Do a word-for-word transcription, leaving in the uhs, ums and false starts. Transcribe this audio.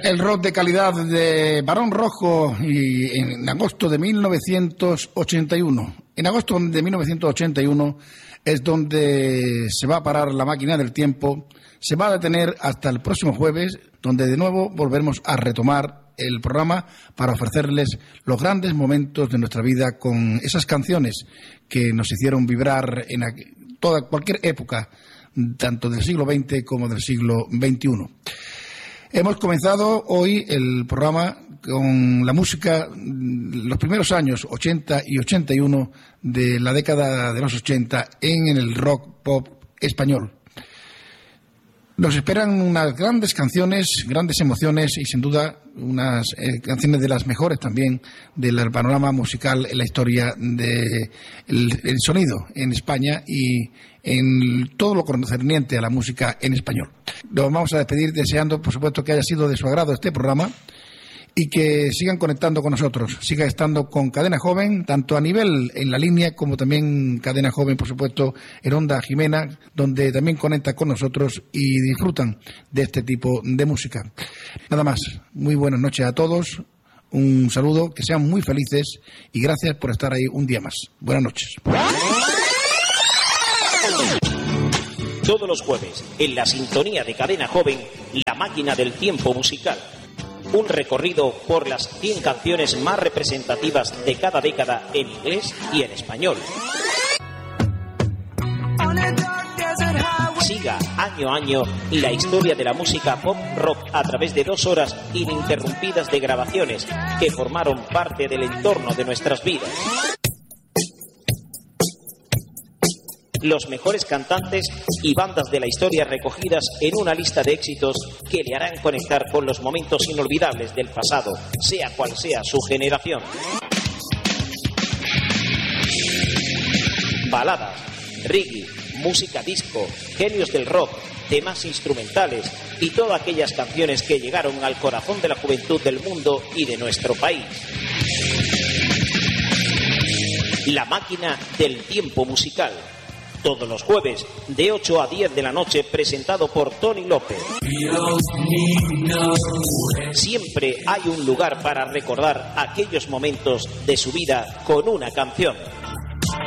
El rock de calidad de Barón Rojo y en agosto de mil novecientos ochenta y uno. En agosto de mil novecientos ochenta y uno es donde se va a parar la máquina del tiempo, se va a detener hasta el próximo jueves, donde de nuevo volveremos a retomar el programa para ofrecerles los grandes momentos de nuestra vida con esas canciones que nos hicieron vibrar en toda cualquier época, tanto del siglo veinte como del siglo veintiuno. Hemos comenzado hoy el programa con la música, los primeros años ochenta y ochenta y uno de la década de los ochenta en el rock pop español. Nos esperan unas grandes canciones, grandes emociones y sin duda unas eh, canciones de las mejores también del panorama musical en la historia del el sonido en España y en todo lo concerniente a la música en español. Nos vamos a despedir deseando, por supuesto, que haya sido de su agrado este programa y que sigan conectando con nosotros, siga estando con Cadena Joven, tanto a nivel en la línea como también Cadena Joven, por supuesto, en Onda Jimena, donde también conecta con nosotros y disfrutan de este tipo de música. Nada más, muy buenas noches a todos, un saludo, que sean muy felices y gracias por estar ahí un día más. Buenas noches. Todos los jueves, en la sintonía de Cadena Joven, la máquina del tiempo musical. Un recorrido por las cien canciones más representativas de cada década en inglés y en español. Siga año a año la historia de la música pop rock a través de dos horas ininterrumpidas de grabaciones que formaron parte del entorno de nuestras vidas. Los mejores cantantes y bandas de la historia recogidas en una lista de éxitos que le harán conectar con los momentos inolvidables del pasado, sea cual sea su generación. Baladas, reggae, música disco, genios del rock, temas instrumentales y todas aquellas canciones que llegaron al corazón de la juventud del mundo y de nuestro país. La máquina del tiempo musical. Todos los jueves, de ocho a diez de la noche, presentado por Tony López. Siempre hay un lugar para recordar aquellos momentos de su vida con una canción.